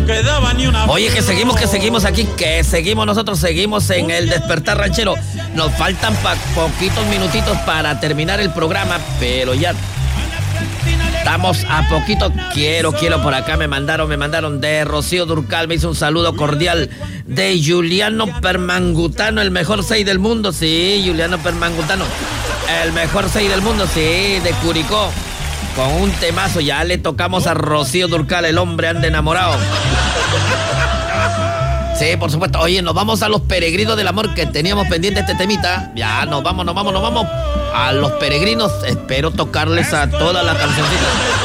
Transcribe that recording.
quedaba ni una. Oye, que seguimos aquí, nosotros seguimos en el Despertar Ranchero. Nos faltan poquitos minutitos para terminar el programa, pero ya estamos a poquito. Quiero, por acá me mandaron de Rocío Durcal, me hizo un saludo cordial de Juliano Permangutano, el mejor 6 del mundo, sí, Juliano Permangutano, el mejor 6 del mundo, sí, de Curicó, con un temazo. Ya le tocamos a Rocío Durcal, el hombre anda enamorado. Sí, por supuesto. Oye, nos vamos a los peregrinos del amor, que teníamos pendiente este temita. Ya, nos vamos a los peregrinos. Espero tocarles a todas las cancioncitas.